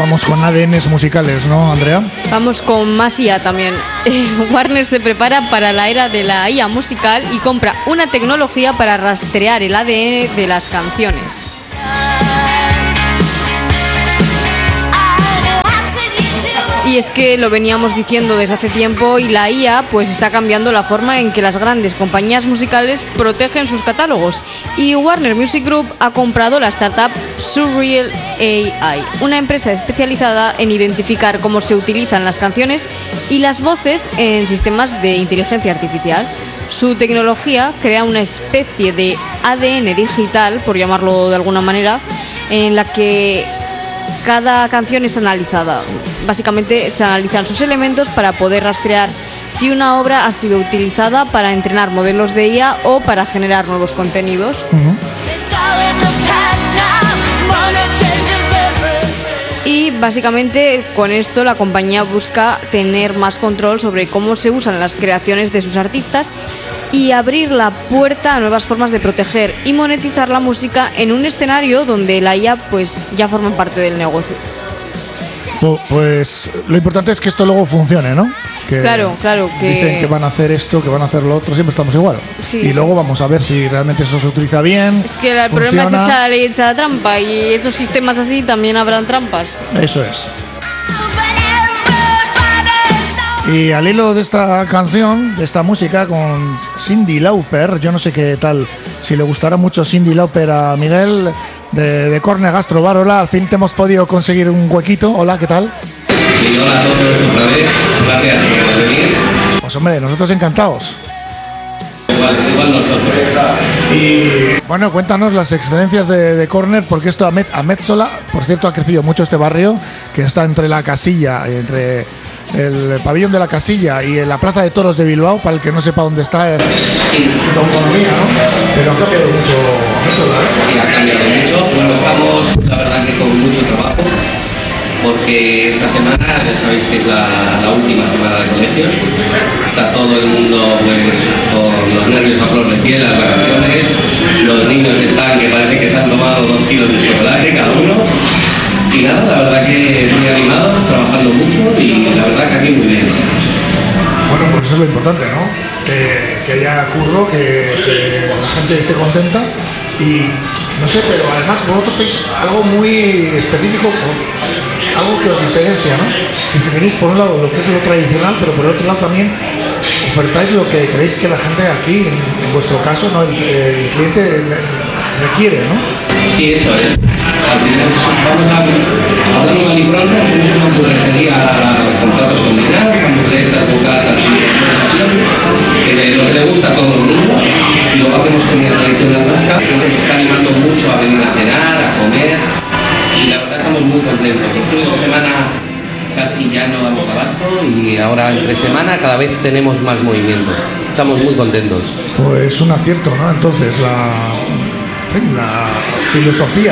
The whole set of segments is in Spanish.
vamos con ADNs musicales, ¿no, Andrea? Vamos con más IA también. Warner se prepara para la era de la IA musical y compra una tecnología para rastrear el ADN de las canciones. Y es que lo veníamos diciendo desde hace tiempo y la IA pues está cambiando la forma en que las grandes compañías musicales protegen sus catálogos. Y Warner Music Group ha comprado la startup Surreal AI, una empresa especializada en identificar cómo se utilizan las canciones y las voces en sistemas de inteligencia artificial. Su tecnología crea una especie de ADN digital, por llamarlo de alguna manera, en la que cada canción es analizada. Básicamente se analizan sus elementos para poder rastrear si una obra ha sido utilizada para entrenar modelos de IA o para generar nuevos contenidos. Y básicamente con esto la compañía busca tener más control sobre cómo se usan las creaciones de sus artistas y abrir la puerta a nuevas formas de proteger y monetizar la música en un escenario donde la IA pues ya forma parte del negocio. Pues lo importante es que esto luego funcione, ¿no? Que claro, que dicen que van a hacer esto, que van a hacer lo otro, siempre estamos igual. Sí. Y luego vamos a ver si realmente eso se utiliza bien. Es que el problema es echar la ley, echar la trampa, y estos sistemas así también habrán trampas. Eso es. Y al hilo de esta canción, de esta música con Cyndi Lauper, yo no sé qué tal, si le gustará mucho Cyndi Lauper a Miguel de Corner Gastrobar. Hola, al fin te hemos podido conseguir un huequito. Hola, ¿qué tal? Sí, hola a todos otra vez. Gracias por venir. Pues hombre, nosotros encantados. Igual nosotros. Y bueno, cuéntanos las excelencias de Corner, porque esto a Metzola, por cierto, ha crecido mucho este barrio, que está entre la Casilla, entre el pabellón de la Casilla y la Plaza de Toros de Bilbao, para el que no sepa dónde está, junto a Autonomía, ¿no? Pero ha cambiado mucho Metzola, ¿eh? Sí, ha cambiado mucho. Bueno, estamos, la verdad, que con mucho trabajo, porque esta semana, ya sabéis que es la última semana de colegios. Está todo el mundo pues con los nervios a flor de piel, las vacaciones. Los niños están que parece que se han tomado 2 kilos de chocolate cada uno. Y nada, la verdad que muy animados, trabajando mucho y la verdad que aquí muy bien. Bueno, pues eso es lo importante, ¿no? Que haya curro, que la gente esté contenta y no sé, pero además vosotros tenéis algo muy específico, algo que os diferencia, ¿no? Es que tenéis por un lado lo que es lo tradicional, pero por otro lado también ofertáis lo que creéis que la gente aquí, en vuestro caso, ¿no? El cliente requiere, ¿no? Sí, eso es. Al final vamos a hablar mal y pronto, somos una hamburguesería con platos combinados, hamburguesas, bocatas y que lo que le gusta a todos los niños, y lo hacemos con la tradicional vasca. La gente se está animando mucho a venir a cenar, a comer, y la verdad estamos muy contentos. Los fines de semana casi ya no damos abasto y ahora entre semana cada vez tenemos más movimiento. Estamos muy contentos. Pues un acierto, ¿no? Entonces la filosofía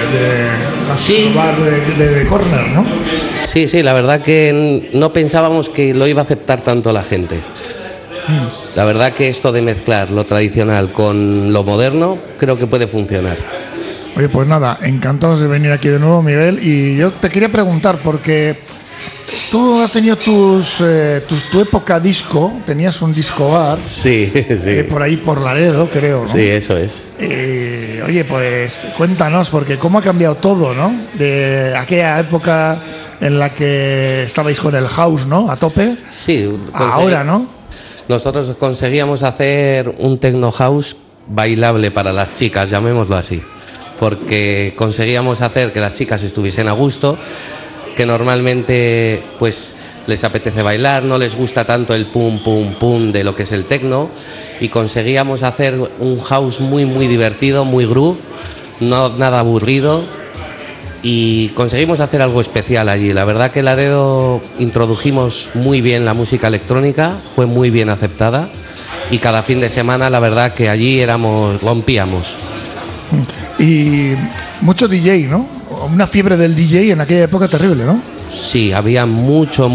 de Corner, ¿no? Sí, la verdad que no pensábamos que lo iba a aceptar tanto la gente. La verdad que esto de mezclar lo tradicional con lo moderno creo que puede funcionar. Oye, pues nada, encantados de venir aquí de nuevo, Miguel. Y yo te quería preguntar, porque tú has tenido tu época disco, tenías un disco bar. Sí. Por ahí por Laredo, creo, ¿no? Sí, eso es. Oye, pues cuéntanos, porque cómo ha cambiado todo, ¿no? De aquella época en la que estabais con el house, ¿no? A tope. Sí. Ahora, ¿no? Nosotros conseguíamos hacer un techno house bailable para las chicas, llamémoslo así. Porque conseguíamos hacer que las chicas estuviesen a gusto, que normalmente pues les apetece bailar, no les gusta tanto el pum pum pum de lo que es el techno, y conseguíamos hacer un house muy muy divertido, muy groove, no nada aburrido, y conseguimos hacer algo especial allí. La verdad que en Laredo introdujimos muy bien la música electrónica, fue muy bien aceptada, y cada fin de semana la verdad que allí rompíamos. Y mucho DJ, ¿no? Una fiebre del DJ en aquella época terrible, ¿no? Sí, había mucho.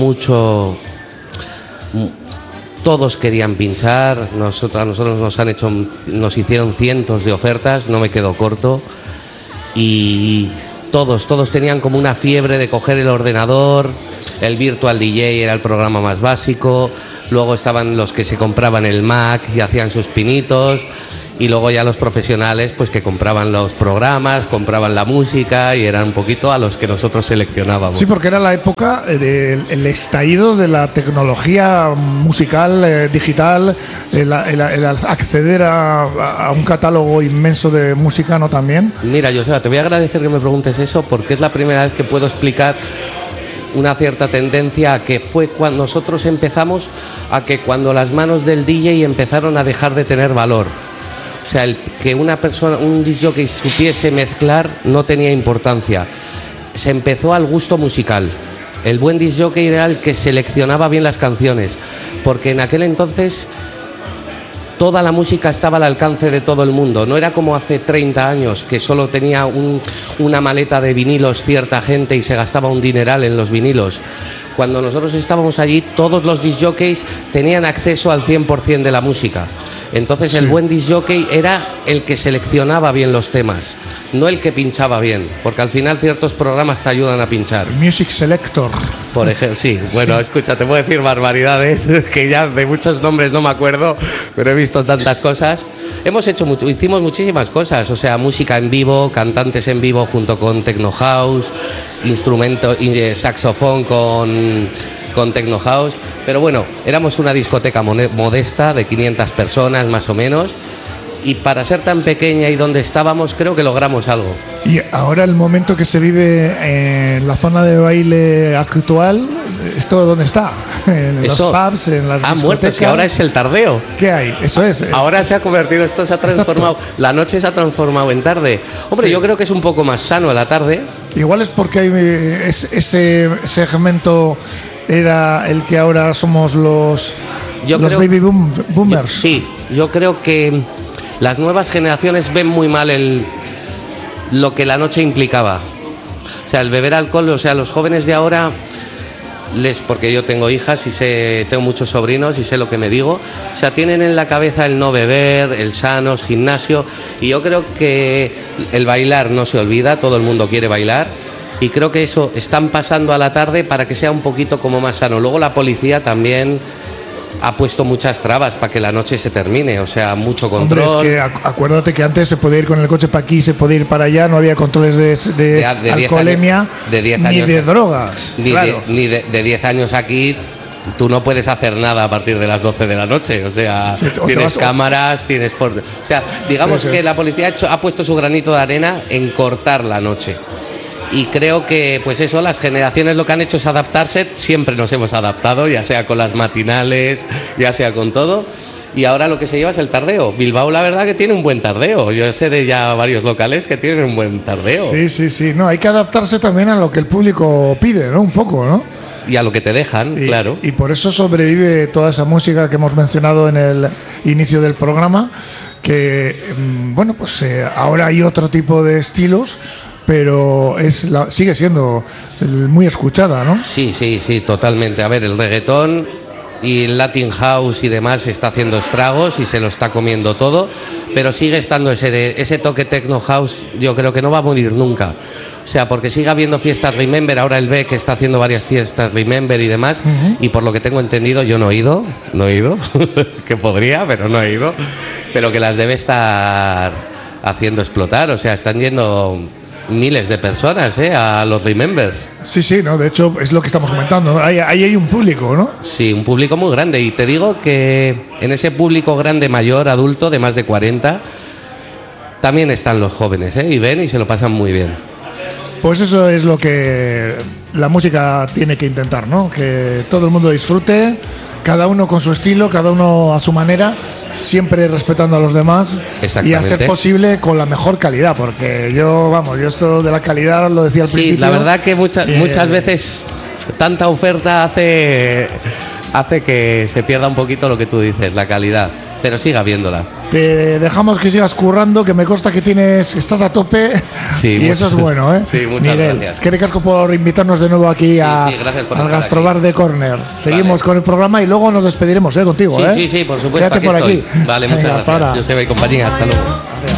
Todos querían pinchar. A nosotros nos hicieron cientos de ofertas, no me quedo corto. Y todos tenían como una fiebre de coger el ordenador. El Virtual DJ era el programa más básico. Luego estaban los que se compraban el Mac y hacían sus pinitos. Y luego ya los profesionales, pues que compraban los programas, compraban la música y eran un poquito a los que nosotros seleccionábamos. Sí, porque era la época del estallido de la tecnología musical, digital, el acceder a un catálogo inmenso de música, ¿no? También. Mira, Joseba, te voy a agradecer que me preguntes eso porque es la primera vez que puedo explicar una cierta tendencia a que fue cuando nosotros empezamos, a que cuando las manos del DJ empezaron a dejar de tener valor. O sea, que una persona, un disc jockey supiese mezclar no tenía importancia. Se empezó al gusto musical. El buen disc jockey era el que seleccionaba bien las canciones, porque en aquel entonces toda la música estaba al alcance de todo el mundo. No era como hace 30 años, que solo tenía una maleta de vinilos cierta gente y se gastaba un dineral en los vinilos. Cuando nosotros estábamos allí, todos los disc jockeys tenían acceso al 100% de la música. Entonces el buen disc jockey era el que seleccionaba bien los temas, no el que pinchaba bien, porque al final ciertos programas te ayudan a pinchar. El Music Selector. Por ejemplo, sí. Bueno, escucha, te puedo decir barbaridades, que ya de muchos nombres no me acuerdo, pero he visto tantas cosas. Hicimos muchísimas cosas, o sea, música en vivo, cantantes en vivo junto con Techno House, instrumento, saxofón con Techno House, pero bueno, éramos una discoteca modesta de 500 personas más o menos, y para ser tan pequeña y donde estábamos creo que logramos algo. Y ahora el momento que se vive en la zona de baile actual, ¿esto dónde está? En los pubs, en las discotecas. Muerto, es que ahora es el tardeo. ¿Qué hay? Eso es. Ahora se ha convertido, esto se ha transformado. Exacto. La noche se ha transformado en tarde. Hombre, sí. Yo creo que es un poco más sano la tarde. Igual es porque hay ese segmento era el que ahora somos los baby boomers. Sí, yo creo que las nuevas generaciones ven muy mal lo que la noche implicaba. O sea, el beber alcohol, o sea, los jóvenes de ahora, porque yo tengo hijas y tengo muchos sobrinos y sé lo que me digo, o sea, tienen en la cabeza el no beber, el sanos, gimnasio, y yo creo que el bailar no se olvida, todo el mundo quiere bailar. Y creo que eso están pasando a la tarde para que sea un poquito como más sano. Luego la policía también ha puesto muchas trabas para que la noche se termine, o sea, mucho control. Hombre, es que acuérdate que antes se podía ir con el coche para aquí, se podía ir para allá, no había controles de alcoholemia, de 10 ni años, de drogas. Ni de 10 años aquí. Tú no puedes hacer nada a partir de las 12 de la noche, o sea, sí, tienes cámaras, tienes... O sea, digamos que la policía ha puesto su granito de arena en cortar la noche. Y creo que, pues eso, las generaciones lo que han hecho es adaptarse. Siempre nos hemos adaptado, ya sea con las matinales, ya sea con todo. Y ahora lo que se lleva es el tardeo. Bilbao, la verdad, que tiene un buen tardeo. Yo sé de ya varios locales que tienen un buen tardeo. Sí. No, hay que adaptarse también a lo que el público pide, ¿no? Un poco, ¿no? Y a lo que te dejan, claro. Y por eso sobrevive toda esa música que hemos mencionado en el inicio del programa, que, bueno, pues ahora hay otro tipo de estilos, pero sigue siendo muy escuchada, ¿no? Sí, totalmente. A ver, el reggaetón y el Latin House y demás está haciendo estragos y se lo está comiendo todo, pero sigue estando ese toque Techno House, yo creo que no va a morir nunca. O sea, porque sigue habiendo fiestas Remember, ahora el Beck está haciendo varias fiestas Remember y demás, y por lo que tengo entendido, yo no he ido, que podría, pero no he ido, pero que las debe estar haciendo explotar, o sea, están yendo miles de personas a los Remembers. Sí, no, de hecho es lo que estamos comentando, ¿no? Ahí hay un público, ¿no? Sí, un público muy grande, y te digo que en ese público grande, mayor, adulto, de más de 40, también están los jóvenes, y ven y se lo pasan muy bien. Pues eso es lo que la música tiene que intentar, ¿no? Que todo el mundo disfrute, cada uno con su estilo, cada uno a su manera, siempre respetando a los demás y a ser posible con la mejor calidad, porque yo esto de la calidad lo decía al principio. Sí, la verdad que muchas veces tanta oferta hace que se pierda un poquito lo que tú dices, la calidad, pero siga viéndola. Te dejamos que sigas currando, que me consta que estás a tope, y eso es bueno, ¿eh? Sí, muchas gracias. Que ricasco por invitarnos de nuevo aquí al Gastrobar de Corner. Seguimos con el programa y luego nos despediremos contigo, ¿eh? Sí, por supuesto. Quédate por aquí. Vale, muchas gracias. Joseba y compañía, hasta luego.